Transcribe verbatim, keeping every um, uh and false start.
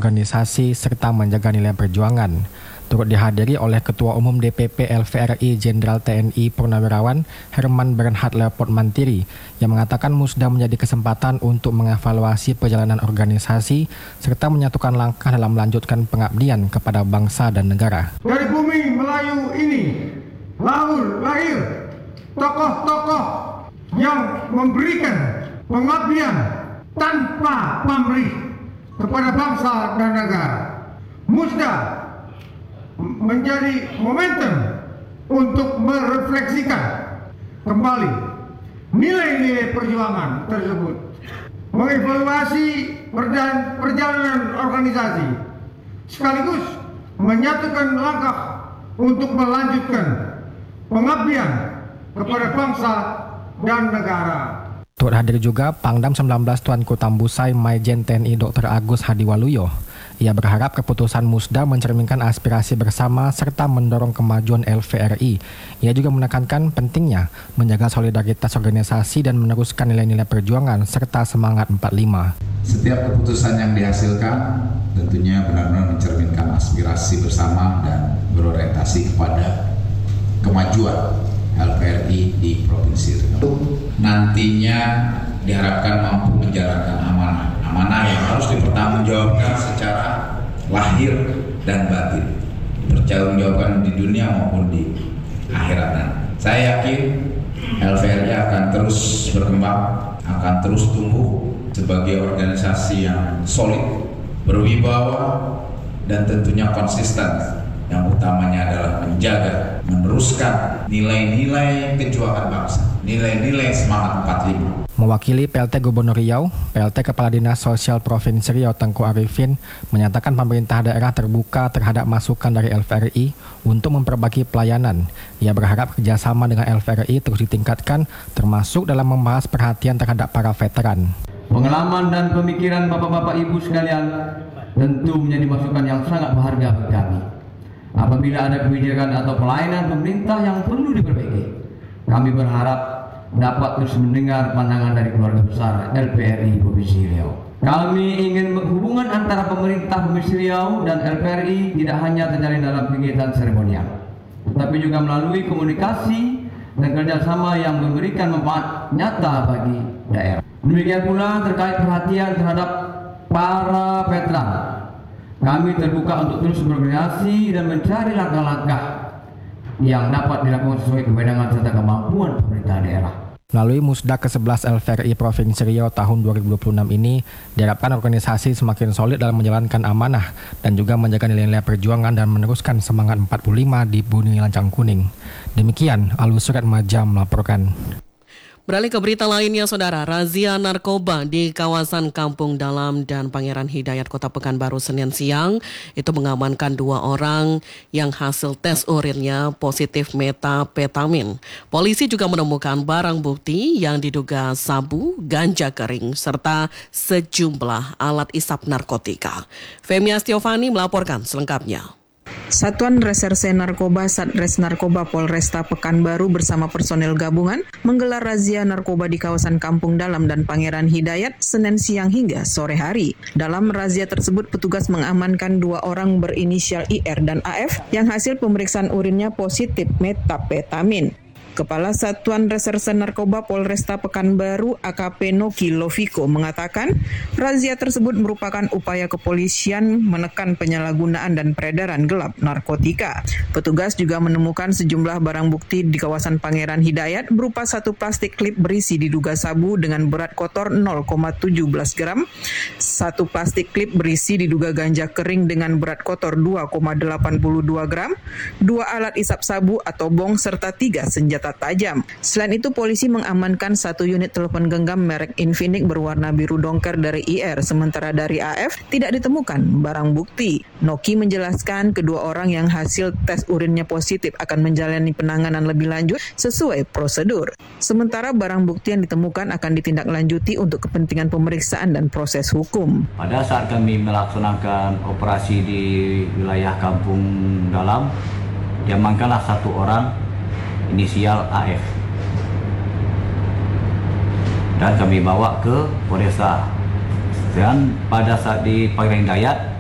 organisasi serta menjaga nilai perjuangan. Turut dihadiri oleh Ketua Umum D P P L V R I Jenderal T N I Purnawirawan Herman Bernhard Leopold Mantiri yang mengatakan musda menjadi kesempatan untuk mengevaluasi perjalanan organisasi serta menyatukan langkah dalam melanjutkan pengabdian kepada bangsa dan negara. Dari bumi Melayu ini lahir, lahir tokoh-tokoh yang memberikan pengabdian tanpa pamrih kepada bangsa dan negara. Musda menjadi momentum untuk merefleksikan kembali nilai-nilai perjuangan tersebut, mengevaluasi perjalanan organisasi, sekaligus menyatukan langkah untuk melanjutkan pengabdian kepada bangsa dan negara. Turut hadir juga Pangdam sembilan belas Tuanku Tambusai Maijen T N I Doktor Agus Hadiwaluyo. Ia berharap keputusan musda mencerminkan aspirasi bersama serta mendorong kemajuan L V R I. Ia juga menekankan pentingnya menjaga solidaritas organisasi dan meneruskan nilai-nilai perjuangan serta semangat empat puluh lima. Setiap keputusan yang dihasilkan tentunya benar-benar mencerminkan aspirasi bersama dan berorientasi kepada kemajuan L V R I di Provinsi Riau. Nantinya diharapkan mampu menjalankan amanah. Amanah yang harus dipertanggungjawabkan secara lahir dan batin, dipertanggungjawabkan di dunia maupun di akhirat nanti. Saya yakin L V R I akan terus berkembang, akan terus tumbuh sebagai organisasi yang solid, berwibawa, dan tentunya konsisten. Yang utamanya adalah menjaga, meneruskan nilai-nilai kejuangan bangsa, nilai-nilai semangat empat puluh lima. Mewakili P L T Gubernur Riau, P L T Kepala Dinas Sosial Provinsi Riau Tengku Arifin menyatakan pemerintah daerah terbuka terhadap masukan dari L V R I untuk memperbaiki pelayanan. Ia berharap kerjasama dengan L V R I terus ditingkatkan, termasuk dalam membahas perhatian terhadap para veteran. Pengalaman dan pemikiran Bapak-Bapak Ibu sekalian tentu menjadi masukan yang sangat berharga bagi kami. Apabila ada kebijakan atau pelayanan pemerintah yang perlu diperbaiki, kami berharap dapat terus mendengar pandangan dari keluarga besar L V R I Provinsi Riau. Kami ingin hubungan antara pemerintah Provinsi Riau dan L V R I tidak hanya terjalin dalam kegiatan seremonial, tetapi juga melalui komunikasi dan kerjasama yang memberikan manfaat nyata bagi daerah. Demikian pula terkait perhatian terhadap para veteran. Kami terbuka untuk terus berkoordinasi dan mencari langkah-langkah yang dapat dilakukan sesuai kewenangan serta kemampuan pemerintah daerah. Melalui Musda ke sebelas L V R I Provinsi Riau tahun dua ribu dua puluh enam ini, diharapkan organisasi semakin solid dalam menjalankan amanah dan juga menjaga nilai-nilai perjuangan dan meneruskan semangat empat puluh lima di Bumi Lancang Kuning. Demikian, Alus Surat Maja melaporkan. Beralih ke berita lainnya, saudara, razia narkoba di kawasan Kampung Dalam dan Pangeran Hidayat Kota Pekanbaru Senin siang itu mengamankan dua orang yang hasil tes urinnya positif metapetamin. Polisi juga menemukan barang bukti yang diduga sabu, ganja kering, serta sejumlah alat isap narkotika. Femi Astiovani melaporkan selengkapnya. Satuan Reserse Narkoba Satres Narkoba Polresta Pekanbaru bersama personel gabungan menggelar razia narkoba di kawasan Kampung Dalam dan Pangeran Hidayat Senin siang hingga sore hari. Dalam razia tersebut, petugas mengamankan dua orang berinisial I R dan A F yang hasil pemeriksaan urinnya positif metapetamin. Kepala Satuan Reserse Narkoba Polresta Pekanbaru A K P Noki Loviko mengatakan razia tersebut merupakan upaya kepolisian menekan penyalahgunaan dan peredaran gelap narkotika. Petugas juga menemukan sejumlah barang bukti di kawasan Pangeran Hidayat berupa satu plastik klip berisi diduga sabu dengan berat kotor nol koma tujuh belas gram, satu plastik klip berisi diduga ganja kering dengan berat kotor dua koma delapan dua gram, dua alat isap sabu atau bong serta tiga senjata tajam. Selain itu, polisi mengamankan satu unit telepon genggam merek Infinix berwarna biru dongker dari I R, sementara dari A F tidak ditemukan barang bukti. Noki menjelaskan kedua orang yang hasil tes urinnya positif akan menjalani penanganan lebih lanjut sesuai prosedur. Sementara barang bukti yang ditemukan akan ditindaklanjuti untuk kepentingan pemeriksaan dan proses hukum. Pada saat kami melaksanakan operasi di wilayah Kampung Dalam, diamankanlah satu orang inisial A F dan kami bawa ke Polresta. Dan pada saat di Pangeran Hidayat